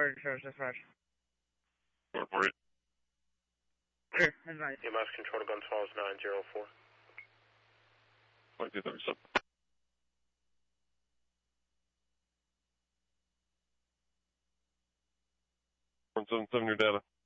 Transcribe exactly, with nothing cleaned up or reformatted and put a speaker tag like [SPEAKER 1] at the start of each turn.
[SPEAKER 1] Roger, Charge, dispatch.
[SPEAKER 2] Report for it.
[SPEAKER 1] Clear, advise.
[SPEAKER 3] E M S control to Guns Falls nine zero four.
[SPEAKER 2] twenty-two thirty-seven. one seven seven, your data.